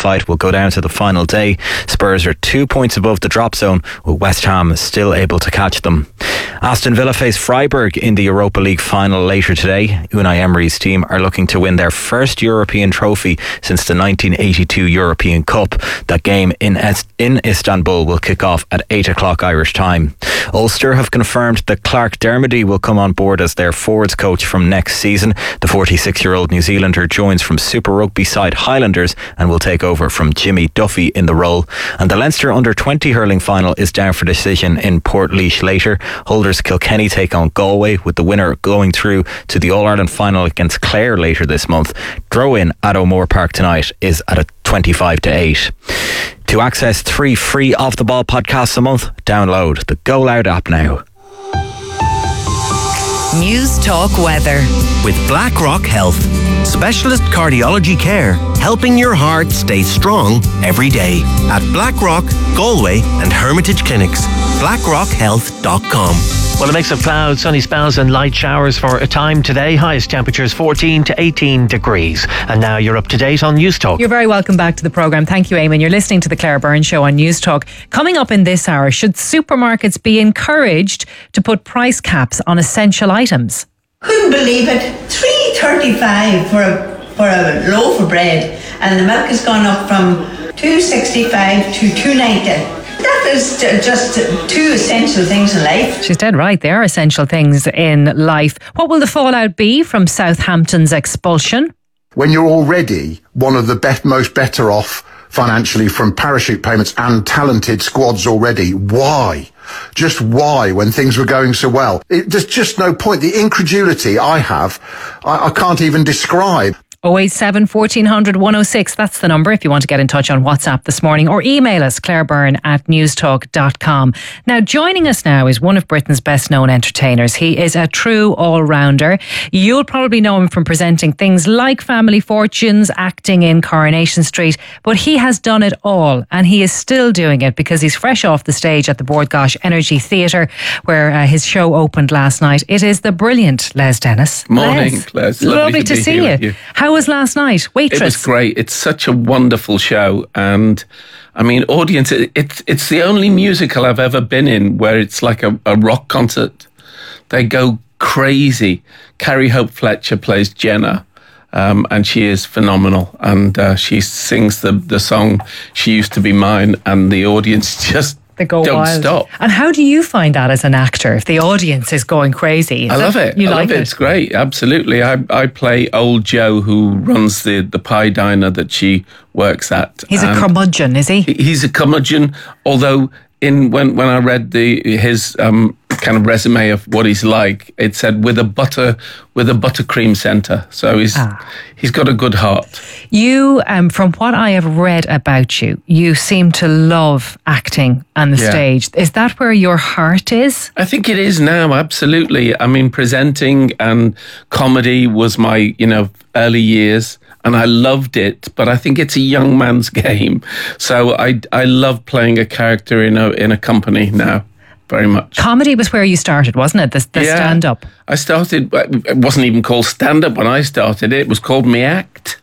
fight will go down to the final day. Spurs are 2 points above the drop zone, with West Ham still able to catch them. Aston Villa face Freiburg in the Europa League final later today. Unai Emery's team are looking to win their first European trophy since the 1982 European Cup. That game in Istanbul will kick off at 8 o'clock Irish time. Ulster have confirmed that Clark Dermody will come on board as their forwards coach from next season. The 46-year-old New Zealander joins from Super Rugby side Highlanders and will take over from Jimmy Duffy in the role. And the Leinster under-20 hurling final is down for decision in Portlaoise later. Holders Kilkenny take on Galway, with the winner going through to the All-Ireland final against Clare later this month. Throw-in at O'Moore Park tonight is at a 25-8. To access 3 free Off the Ball podcasts a month, download the Go Loud app now. News Talk Weather with BlackRock Health. Specialist cardiology care, helping your heart stay strong every day. At BlackRock, Galway and Hermitage Clinics. BlackRockHealth.com. Well, a mix of clouds, sunny spells and light showers for a time today. Highest temperatures 14 to 18 degrees. And now you're up to date on News Talk. You're very welcome back to the programme. Thank you, Eamon. You're listening to the Claire Byrne Show on News Talk. Coming up in this hour, should supermarkets be encouraged to put price caps on essential items? Couldn't believe it. $3.35 for a loaf of bread, and the milk has gone up from $2.65 to $2.90. That is just 2 essential things in life. She's dead right. They are essential things in life. What will the fallout be from Southampton's expulsion? When you're already one of the most better off financially from parachute payments and talented squads already, why? Just why, when things were going so well? There's just no point. The incredulity I have, I can't even describe. 087 1400 106, that's the number if you want to get in touch on WhatsApp this morning, or email us clairebyrne@newstalk.com. Now, joining us now is one of Britain's best known entertainers. He is a true all-rounder. You'll probably know him from presenting things like Family Fortunes, acting in Coronation Street, but he has done it all, and he is still doing it because he's fresh off the stage at the Bord Gáis Energy Theatre, where his show opened last night. It is the brilliant Les Dennis. Morning, Les. Lovely to see you. How was last night? Waitress. It was great. It's such a wonderful show, and I mean, audience. It's the only musical I've ever been in where it's like a rock concert. They go crazy. Carrie Hope Fletcher plays Jenna, and she is phenomenal. And she sings the song "She Used to Be Mine," and the audience just don't stop. And how do you find that as an actor, if the audience is going crazy? I love it. I love it. It's great. Absolutely. I play Old Joe, who runs the pie diner that she works at. He's a curmudgeon, is he? He's a curmudgeon, although when I read his kind of resume of what he's like, it said with a buttercream centre. So he's got a good heart. You, from what I have read about you, you seem to love acting and the stage. Is that where your heart is? I think it is now, absolutely. I mean, presenting and comedy was my, early years, and I loved it, but I think it's a young man's game. So I love playing a character in a company now. Very much. Comedy was where you started, wasn't it? The stand-up. I started, it wasn't even called stand-up when I started. It was called Me Act.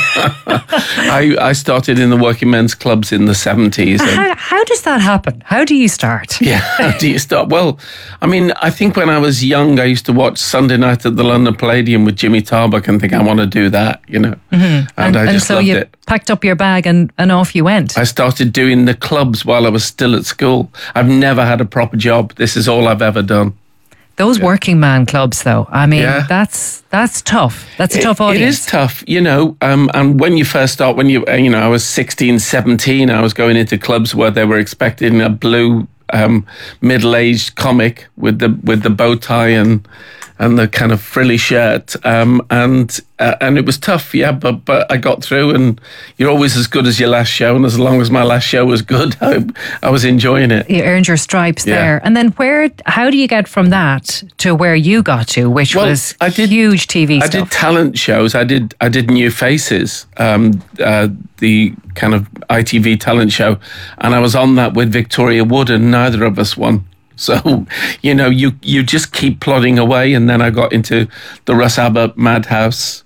I started in the working men's clubs in the 70s. How does that happen? How do you start? Yeah, how do you start? Well, I mean, I think when I was young, I used to watch Sunday Night at the London Palladium with Jimmy Tarbuck and think, I want to do that, Mm-hmm. And I just loved it. Packed up your bag and off you went. I started doing the clubs while I was still at school. I've never had a proper job. This is all I've ever done. Those working man clubs, though, I mean, that's tough. That's a tough audience. It is tough, and when you first start, I was 16, 17, I was going into clubs where they were expecting a blue middle-aged comic with the bow tie and the kind of frilly shirt, and it was tough, but I got through, and you're always as good as your last show, and as long as my last show was good, I was enjoying it. You earned your stripes there. And then how do you get from that to where you got to, which was huge TV stuff? I did talent shows. I did New Faces, the kind of ITV talent show, and I was on that with Victoria Wood, and neither of us won. So, you just keep plodding away. And then I got into the Russ Abbott Madhouse.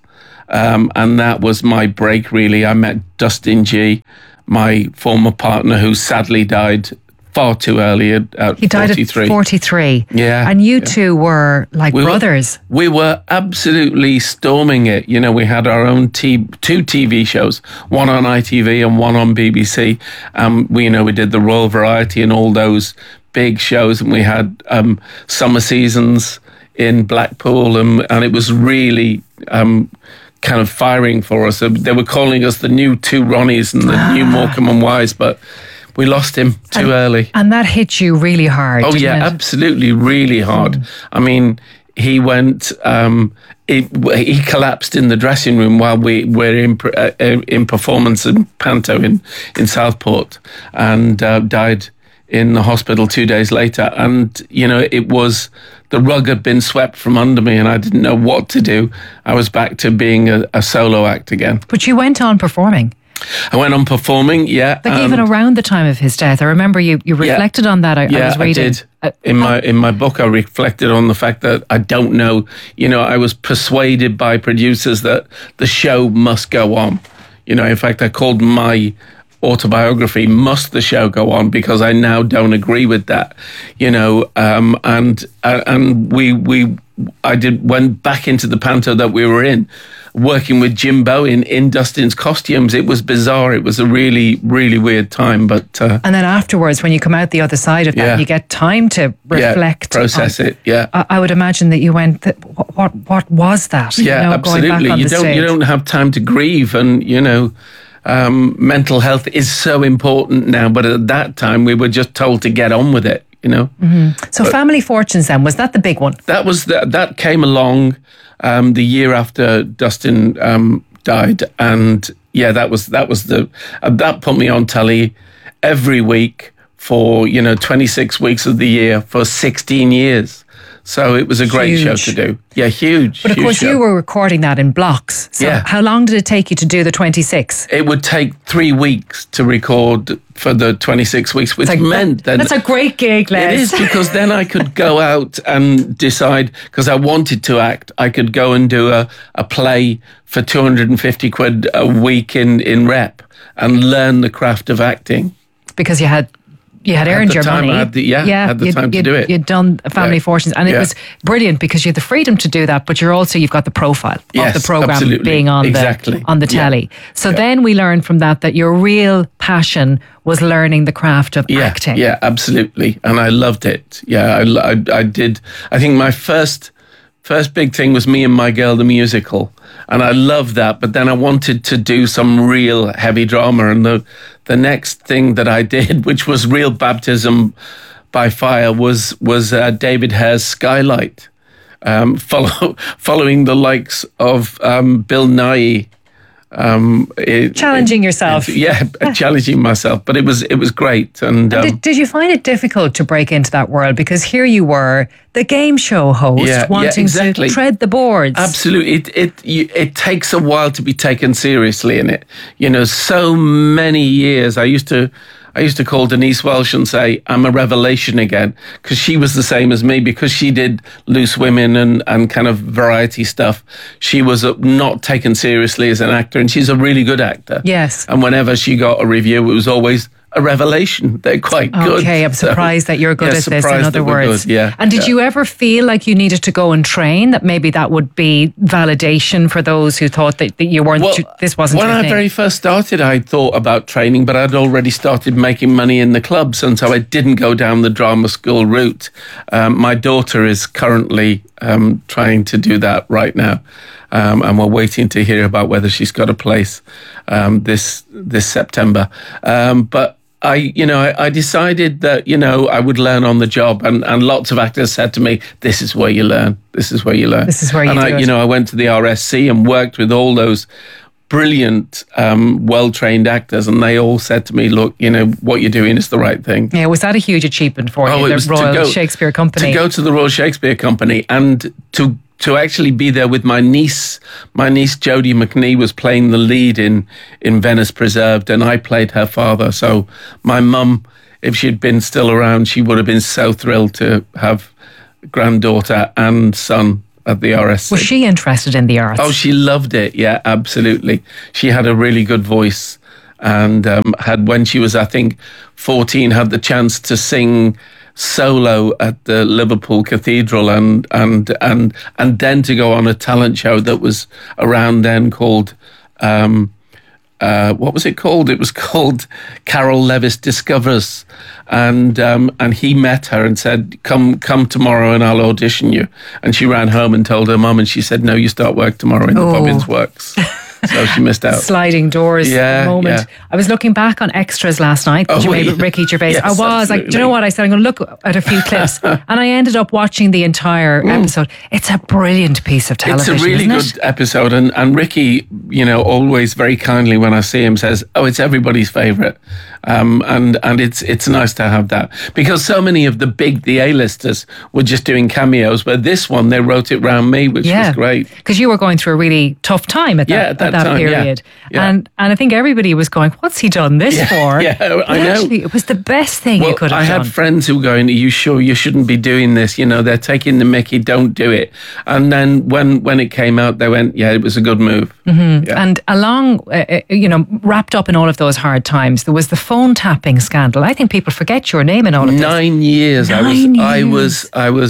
And that was my break, really. I met Dustin G, my former partner, who sadly died far too early at 43. He died at 43. Yeah. And you two were like brothers. We were absolutely storming it. You know, we had our own two TV shows, one on ITV and one on BBC. We did the Royal Variety and all those big shows, and we had summer seasons in Blackpool, and it was really kind of firing for us. They were calling us the new two Ronnies and the new Morecambe and Wise, but we lost him too early. And that hit you really hard. Oh, yeah, absolutely, really hard. I mean, he went, he collapsed in the dressing room while we were in performance in Panto in Southport, and died in the hospital 2 days later. And, it was, the rug had been swept from under me and I didn't know what to do. I was back to being a solo act again. But you went on performing. I went on performing, yeah. Like even around the time of his death. I remember you reflected on that. I was reading. I did. In my book, I reflected on the fact that I don't know, I was persuaded by producers that the show must go on. In fact, I called my autobiography "Must the Show Go On?" because I now don't agree with that. I went back into the Panto that we were in, working with Jimbo in Dustin's costumes. It was bizarre. It was a really, really weird time. But and then afterwards, when you come out the other side of that, you get time to reflect, process it. Yeah, I would imagine that you went, "What was that?" Yeah, absolutely. You don't have time to grieve, and mental health is so important now. But at that time, we were just told to get on with it. Mm-hmm. So, Family Fortunes, then, was that the big one? That was that came along the year after Dustin died, and that put me on telly every week for 26 weeks of the year for 16 years. So it was a great show to do. Yeah, huge. But of course, you were recording that in blocks. So how long did it take you to do the 26? It would take 3 weeks to record for the 26 weeks, which meant that... That's a great gig, Les. It is, because then I could go out and decide, because I wanted to act, I could go and do a play for 250 quid a week in rep and learn the craft of acting. Because you had earned your money. I had the time to do it. You'd done Family Fortunes, and it was brilliant because you had the freedom to do that, but you've got the profile of the programme being on the telly. So then we learned from that your real passion was learning the craft of acting. Yeah, absolutely. And I loved it. Yeah, I did. I think my first big thing was Me and My Girl, the musical. And I loved that, but then I wanted to do some real heavy drama. And the next thing that I did, which was real baptism by fire, was David Hare's Skylight, following the likes of Bill Nighy. Challenging yourself. Challenging myself, but it was great. And did you find it difficult to break into that world? Because here you were, the game show host, wanting to tread the boards. Absolutely, it takes a while to be taken seriously in it. So many years. I used to call Denise Welsh and say, I'm a revelation again, because she was the same as me, because she did Loose Women and kind of variety stuff. She was not taken seriously as an actor, and she's a really good actor. Yes. And whenever she got a review, it was always a revelation. They're quite good. Okay, I'm surprised that you're good at this, in other words. Good, and did you ever feel like you needed to go and train, that maybe that would be validation for those who thought that you weren't, this wasn't your thing? When I very first started, I thought about training, but I'd already started making money in the clubs, and so I didn't go down the drama school route. My daughter is currently trying to do that right now. And we're waiting to hear about whether she's got a place this September. But I decided that, I would learn on the job, and lots of actors said to me, this is where you learn. This is where you learn. This is where you do it. I went to the RSC and worked with all those brilliant, well-trained actors, and they all said to me, look, what you're doing is the right thing. Yeah, was that a huge achievement for you, the Royal Shakespeare Company? To go to the Royal Shakespeare Company and to actually be there with my niece. My niece Jodie McNee was playing the lead in Venice Preserved, and I played her father. So my mum, if she'd been still around, she would have been so thrilled to have granddaughter and son at the RSC. Was she interested in the arts? Oh, she loved it. Yeah, absolutely. She had a really good voice, and had, when she was, I think, 14, had the chance to sing solo at the Liverpool Cathedral, and then to go on a talent show that was around then called. What was it called? It was called Carol Levis Discovers, and he met her and said, "Come tomorrow, and I'll audition you." And she ran home and told her mum, and she said, "No, you start work tomorrow in the Bobbins Works." So she missed out. Sliding doors moment. Yeah. I was looking back on Extras last night that you made with Ricky Gervais. Yes, I was absolutely. like, do you know what? I said, I'm going to look at a few clips. And I ended up watching the entire episode. It's a brilliant piece of television. It's a really good episode. And Ricky, always very kindly when I see him says, "Oh, it's everybody's favourite." And it's nice to have that, because so many of the A-listers were just doing cameos, but this one, they wrote it round me, which was great. Because you were going through a really tough time at that time, period. Yeah. And I think everybody was going, what's he done this for? Yeah, I know. Actually, it was the best thing you could have I done. had friends who were going, "Are you sure you shouldn't be doing this? They're taking the mickey, don't do it." And then when it came out, they went, "Yeah, it was a good move." Mm-hmm. Yeah. And along, wrapped up in all of those hard times, there was the phone tapping scandal. I think people forget your name in all of this. 9 years. 9 I was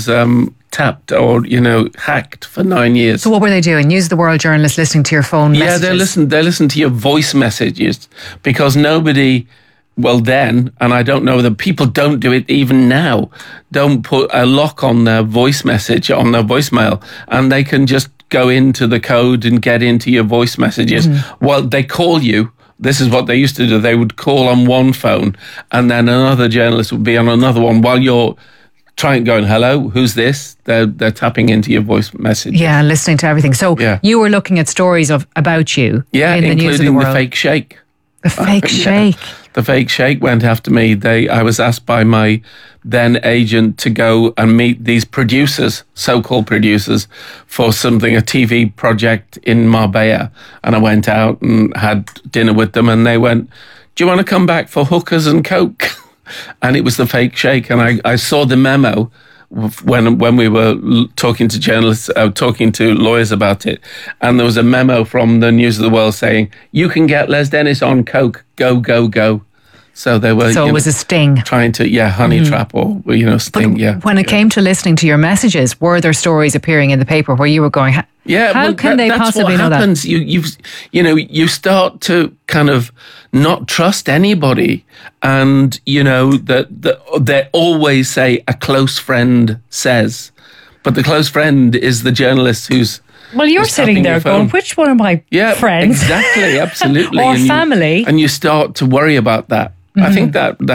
tapped or hacked for 9 years. So what were they doing? News of the World journalists listening to your phone messages? Yeah, they listen to your voice messages, because nobody, well then, and I don't know that people don't do it even now, don't put a lock on their voice message, on their voicemail, and they can just go into the code and get into your voice messages. Well, they call you. This is what they used to do. They would call on one phone, and then another journalist would be on another one while you're going, "Hello, who's this?" They're tapping into your voice message. Yeah, listening to everything. So you were looking at stories about you in the News of the including World. the fake shake. The fake shake. The fake shake went after me. I was asked by my then agent to go and meet these producers, so-called producers, for a TV project in Marbella. And I went out and had dinner with them, and they went, "Do you want to come back for hookers and coke?" And it was the fake shake. And I saw the memo when we were talking to journalists, talking to lawyers about it, and there was a memo from the News of the World saying, "You can get Les Dennis on coke, go, go, go." So they were. So it was a sting. Trying to, honey trap or sting. But when it came to listening to your messages, were there stories appearing in the paper where you were going, how can they possibly know that? That's what happens. You start to kind of not trust anybody, and that they always say a close friend says, but the close friend is the journalist who's. Well, you're sitting there going, which one of my friends? Exactly, absolutely. Or family. And you start to worry about that. I think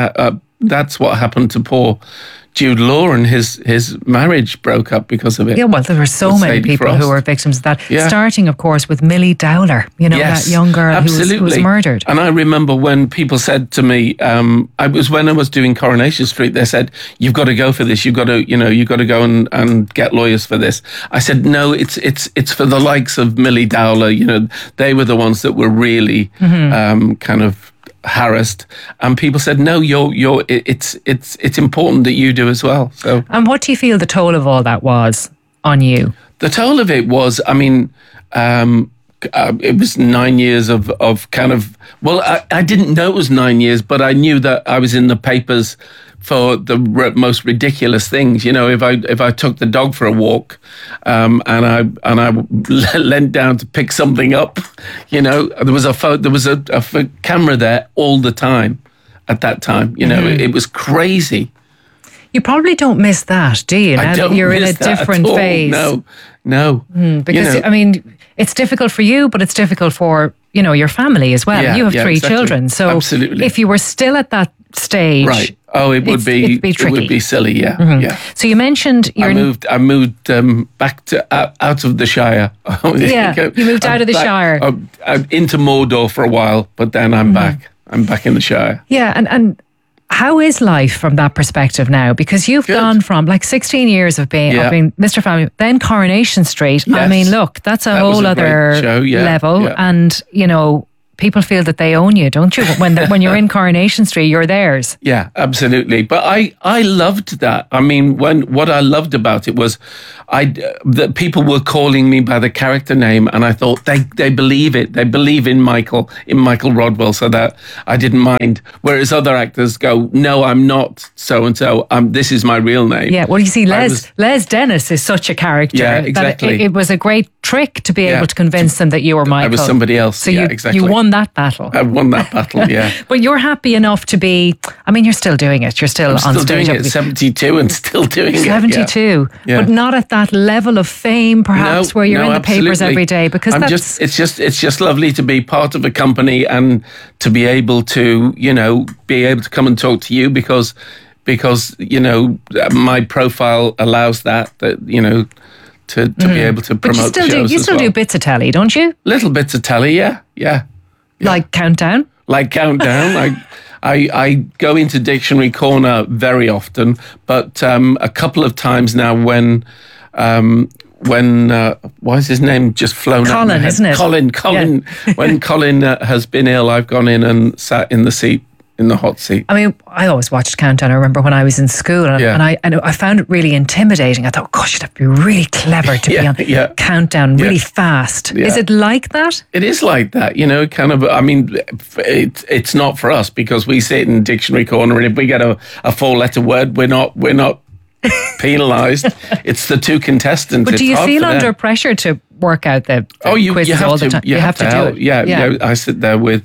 that's what happened to poor Jude Law, and his marriage broke up because of it. Yeah, well, there were so many Sadie people Frost. who were victims of that. Yeah. Starting, of course, with Millie Dowler, Yes, that young girl who was murdered. And I remember when people said to me, when I was doing Coronation Street, they said, "You've got to go for this. You've got to go and get lawyers for this." I said, "No, it's for the likes of Millie Dowler. They were the ones that were really kind of harassed." And people said, "No, it's important that you do as well." So, and what do you feel the toll of all that was on you? The toll of it was, it was 9 years of kind of, well, I didn't know it was 9 years, but I knew that I was in the papers for the most ridiculous things. If I took the dog for a walk, and I leant down to pick something up, there was a camera there all the time at that time. It was crazy. You probably don't miss that, do you? Now that you're in a different phase. No. Because, it's difficult for you, but it's difficult for, your family as well. Yeah, you have three exactly. children. So absolutely. If you were still at that stage. Right. Oh, it would be tricky. It would be silly, yeah. Yeah. So you mentioned I moved back to out of the Shire. Yeah, you moved out of the Shire. Into Mordor for a while, but then I'm back. I'm back in the Shire. Yeah, and how is life from that perspective now? Because you've gone from 16 years of being Mr. Family, then Coronation Street. Yes. Look, that's a whole other show, level. Yeah. And, people feel that they own you, don't you? When you're in Coronation Street, you're theirs. Yeah, absolutely. But I loved that. I mean, what I loved about it was that people were calling me by the character name, and I thought they believe it. They believe in Michael Rodwell, so that I didn't mind. Whereas other actors go, no, I'm not so and so. This is my real name. Yeah. Well, you see, Les Dennis is such a character. Yeah, exactly. That it was a great trick to be able to convince them that you were Michael. I was somebody else. So exactly. You won that battle. I won that battle. Yeah. But you're happy enough to be. I mean, you're still doing it. You're still on still stage. doing it. 72 and still doing 72. it. Yeah. But not at that level of fame, perhaps, where you're in the papers every day. Because it's just lovely to be part of a company and to be able to come and talk to you because my profile allows that to be able to promote the shows. You still do bits of telly, don't you? Little bits of telly, yeah. Like Countdown. I go into Dictionary Corner very often, but a couple of times now when why is his name just flown out? Colin, isn't it? Colin. Yeah. When Colin has been ill, I've gone in and sat in the seat. In the hot seat. I mean, I always watched Countdown. I remember when I was in school, and I found it really intimidating. I thought, gosh, you'd have to be really clever to be on Countdown, really fast. Yeah. Is it like that? It is like that, kind of. I mean, it's not for us because we sit in Dictionary Corner, and if we get a 4-letter word, we're not penalised. It's the two contestants. But do you feel under pressure to work out the quizzes all the time? You have to do it. Yeah. I sit there with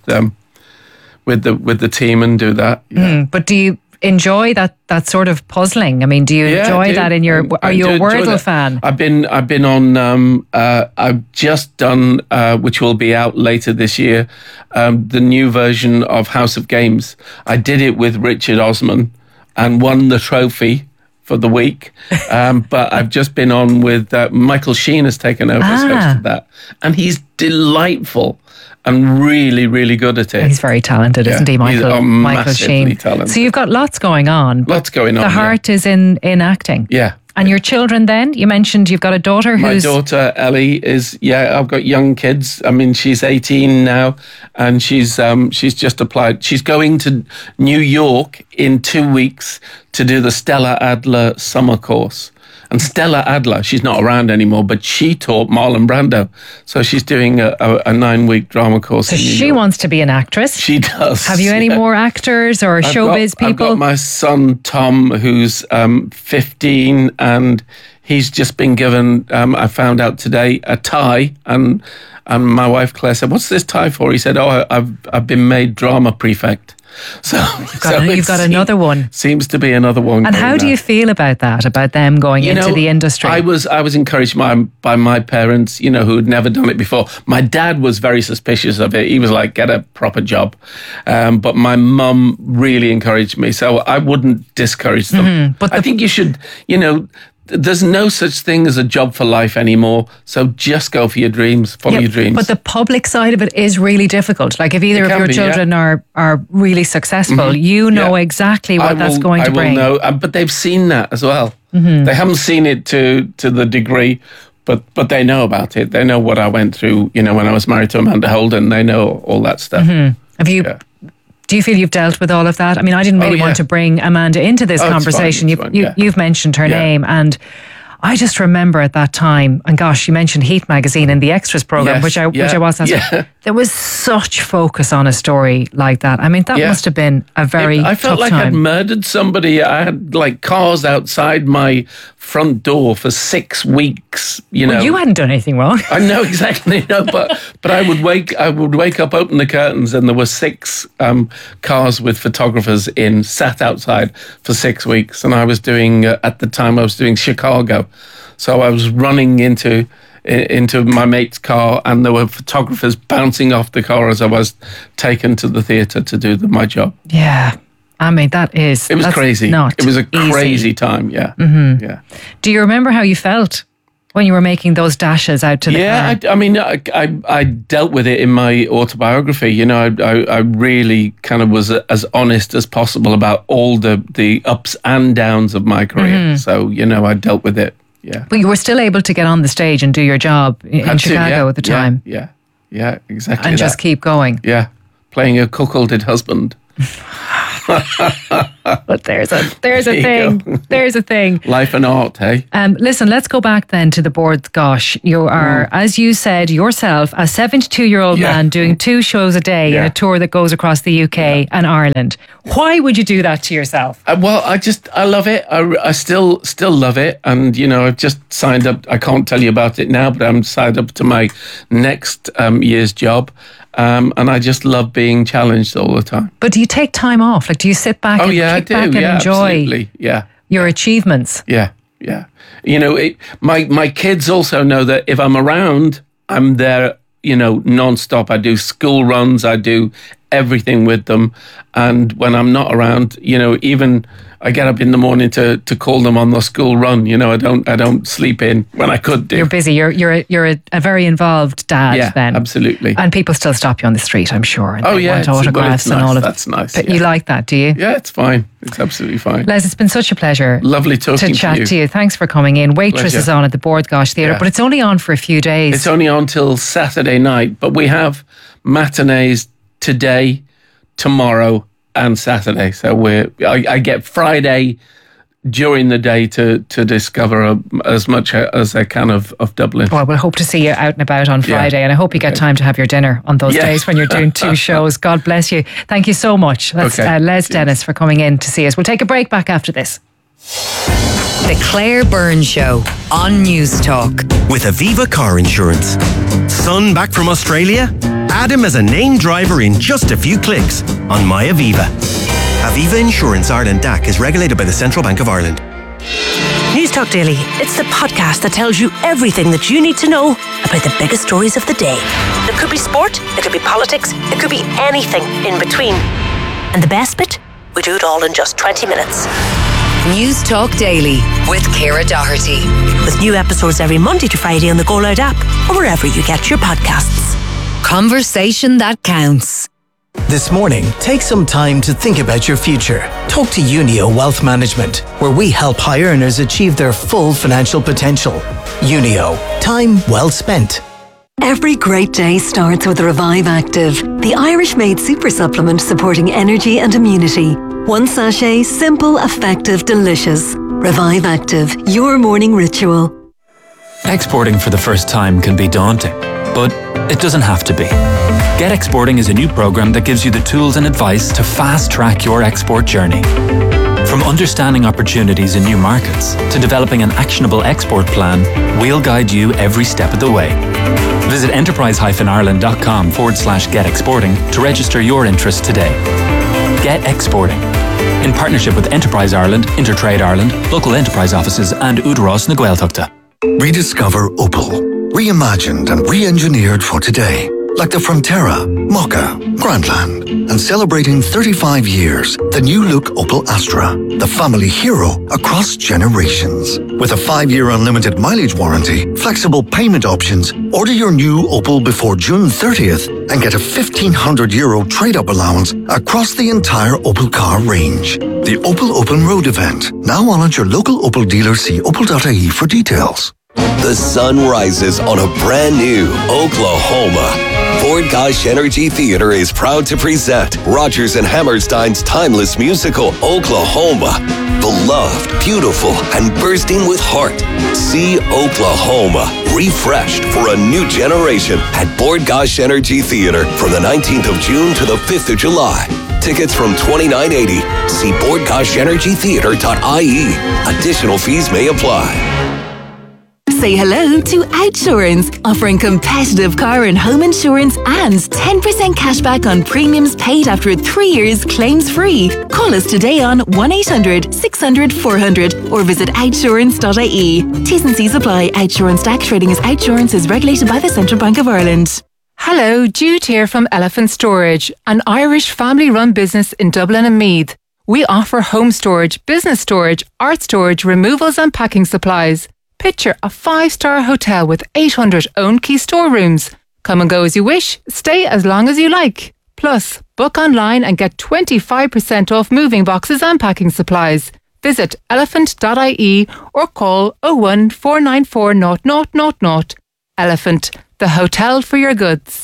the team and do that. Yeah. But do you enjoy that sort of puzzling? I mean, do you enjoy that in your? Are you a Wordle fan? I've been on. I've just done, which will be out later this year, the new version of House of Games. I did it with Richard Osman and won the trophy for the week. But I've just been on with Michael Sheen has taken over as host of that, and he's delightful. And really, really good at it. He's very talented, isn't he, Michael? Michael Sheen. Talented. So you've got lots going on. Lots going on. The heart is in acting. Yeah. And your children then? You mentioned you've got a daughter who's... My daughter, Ellie, I've got young kids. I mean, she's 18 now, and she's just applied. She's going to New York in 2 weeks to do the Stella Adler summer course. And Stella Adler, she's not around anymore, but she taught Marlon Brando. So she's doing a 9-week drama course. So she wants to be an actress? She does. Have you any more actors or showbiz people? I've got my son, Tom, who's 15, and he's just been given, I found out today, a tie. And my wife, Claire, said, "What's this tie for?" He said, "Oh, I've been made drama prefect." So you've got another one. Seems to be another one. And how do you feel about that? About them going into the industry? I was encouraged by my parents, who had never done it before. My dad was very suspicious of it. He was like, "Get a proper job," but my mum really encouraged me, so I wouldn't discourage them. Mm-hmm. But I think you should, there's no such thing as a job for life anymore. So just go for your dreams, follow your dreams. But the public side of it is really difficult. Like if either of your children are really successful, you know exactly what that's going to bring. I will know, but they've seen that as well. Mm-hmm. They haven't seen it to the degree, but they know about it. They know what I went through, when I was married to Amanda Holden. They know all that stuff. Mm-hmm. Have you... Yeah. Do you feel you've dealt with all of that? I mean, I didn't really want to bring Amanda into this conversation. You've mentioned her name, and I just remember at that time, and gosh, you mentioned Heat magazine in the extras program, which I was. There was such focus on a story like that. I mean, that must have been a very I felt tough like time. I'd murdered somebody. I had like cars outside my front door for 6 weeks. Well, you hadn't done anything wrong. I know exactly. No, but I would wake up, open the curtains, and there were 6 cars with photographers sat outside for 6 weeks. And I was doing at the time I was doing Chicago, so I was running into my mate's car, and there were photographers bouncing off the car as I was taken to the theatre to do my job. Yeah. I mean, it was crazy. It was a crazy time, yeah. Mm-hmm. Yeah. Do you remember how you felt when you were making those dashes out to the car? I mean, I dealt with it in my autobiography. I really kind of was as honest as possible about all the ups and downs of my career. Mm-hmm. So, I dealt with it, yeah. But you were still able to get on the stage and do your job in Chicago at the time. Yeah. Yeah, exactly. And just keep going. Yeah, playing a cuckolded husband. But there's a thing. There's a thing. Life and art, hey? Listen, let's go back then to the Bord Gáis. You are, as you said yourself, a 72-year-old man doing 2 shows a day in a tour that goes across the UK and Ireland. Why would you do that to yourself? Well, I love it. I still love it. And, I've just signed up. I can't tell you about it now, but I'm signed up to my next year's job. And I just love being challenged all the time. But do you take time off? Like, do you sit back and kick back and enjoy your achievements? Yeah. My kids also know that if I'm around, I'm there, non-stop. I do school runs. I do everything with them. And when I'm not around, even I get up in the morning to call them on the school run. I don't sleep in when I could do. You're busy. You're a very involved dad then. Absolutely. And people still stop you on the street, I'm sure. And want autographs and all of that. That's nice. But you like that, do you? Yeah, it's fine. It's absolutely fine. Les, it's been such a pleasure. Lovely talking to chat to you. Thanks for coming in. Waitress is on at the Bord Gáis Theatre, but it's only on for a few days. It's only on till Saturday night, but we have matinees today, tomorrow, and Saturday. So I get Friday during the day to discover as much as I can of Dublin. Well, we'll hope to see you out and about on Friday, and I hope you get time to have your dinner on those days when you're doing 2 shows. God bless you. Thank you so much. That's Les Dennis for coming in to see us. We'll take a break back after this. The Claire Byrne Show on News Talk. With Aviva Car Insurance. Son back from Australia? Add him as a named driver in just a few clicks on My Aviva. Aviva Insurance Ireland DAC is regulated by the Central Bank of Ireland. News Talk Daily. It's the podcast that tells you everything that you need to know about the biggest stories of the day. It could be sport, it could be politics, it could be anything in between. And the best bit? We do it all in just 20 minutes. News Talk Daily with Ciara Doherty. With new episodes every Monday to Friday on the Go Loud app or wherever you get your podcasts. Conversation that counts. This morning, take some time to think about your future. Talk to Unio Wealth Management, where we help high earners achieve their full financial potential. Unio, time well spent. Every great day starts with Revive Active, the Irish-made super supplement supporting energy and immunity. 1 sachet, simple, effective, delicious. Revive Active, your morning ritual. Exporting for the first time can be daunting, but it doesn't have to be. Get Exporting is a new program that gives you the tools and advice to fast-track your export journey. From understanding opportunities in new markets to developing an actionable export plan, we'll guide you every step of the way. Visit enterpriseireland.com/getexporting to register your interest today. Get Exporting. In partnership with Enterprise Ireland, Intertrade Ireland, local enterprise offices and Údarás na Gaeltachta. Rediscover Opel. Reimagined and re-engineered for today. Like the Frontera, Mokka, Grandland. And celebrating 35 years, the new look Opel Astra. The family hero across generations. With a 5-year unlimited mileage warranty, flexible payment options, order your new Opel before June 30th and get a €1,500 trade-up allowance across the entire Opel car range. The Opel Open Road event. Now on at your local Opel dealer. See opel.ie for details. The sun rises on a brand new Oklahoma. Bord Gáis Energy Theatre is proud to present Rodgers and Hammerstein's timeless musical, Oklahoma. Beloved, beautiful, and bursting with heart. See Oklahoma, refreshed for a new generation at Bord Gáis Energy Theatre from the 19th of June to the 5th of July. Tickets from $29.80. See bordgaisenergytheatre.ie. Additional fees may apply. Say hello to Outsurance, offering competitive car and home insurance and 10% cashback on premiums paid after 3 years claims-free. Call us today on 1-800-600-400 or visit outsurance.ie. T's and C's apply. Outsurance DAC trading as Outsurance is regulated by the Central Bank of Ireland. Hello, Jude here from Elephant Storage, an Irish family-run business in Dublin and Meath. We offer home storage, business storage, art storage, removals and packing supplies. Picture a 5-star hotel with 800 own key storerooms. Come and go as you wish, stay as long as you like. Plus, book online and get 25% off moving boxes and packing supplies. Visit elephant.ie or call 01 494 0000. Elephant, the hotel for your goods.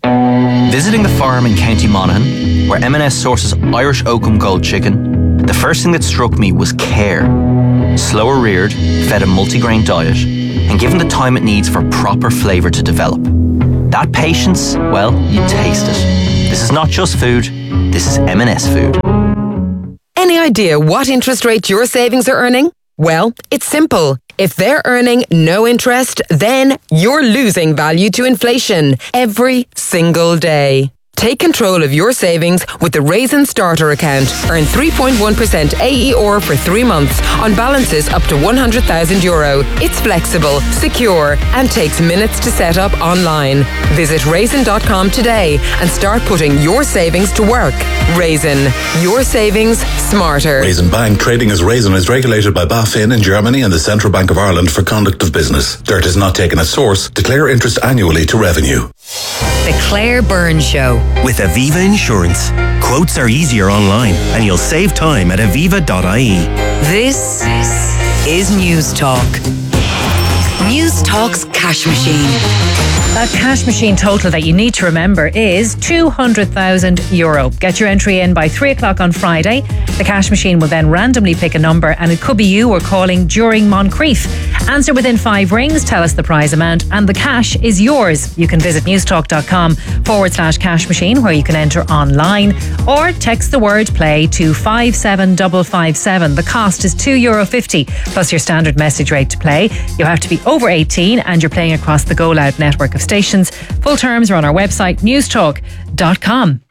Visiting the farm in County Monaghan, where M&S sources Irish Oakham Gold chicken, the first thing that struck me was care. Slower reared, fed a multigrain diet, and given the time it needs for proper flavour to develop. That patience, well, you taste it. This is not just food, this is M&S food. Any idea what interest rate your savings are earning? Well, it's simple. If they're earning no interest, then you're losing value to inflation every single day. Take control of your savings with the Raisin Starter account. Earn 3.1% AER for 3 months on balances up to €100,000. It's flexible, secure, and takes minutes to set up online. Visit raisin.com today and start putting your savings to work. Raisin, your savings smarter. Raisin Bank, trading as Raisin, is regulated by BaFin in Germany and the Central Bank of Ireland for conduct of business. Dirt is not taken as source. Declare interest annually to revenue. The Claire Byrne Show. With Aviva Insurance. Quotes are easier online and you'll save time at aviva.ie. This is News Talk. News Talk's cash machine. That cash machine total that you need to remember is €200,000. Get your entry in by 3 o'clock on Friday. The cash machine will then randomly pick a number and it could be you or calling during Moncrief. Answer within 5 rings, tell us the prize amount, and the cash is yours. You can visit newstalk.com/cash machine where you can enter online or text the word play to 57557. The cost is €2.50 plus your standard message rate to play. You have to be over 18 and you're playing across the Go Loud network of stations. Full terms are on our website newstalk.com.